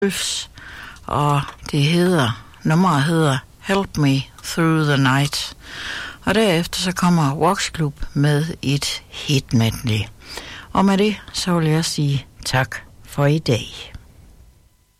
Wolves, og nummeret hedder Help Me Through the Night. Og derefter så kommer Vox Club med et hit medley. Og med det så vil jeg sige tak for i dag.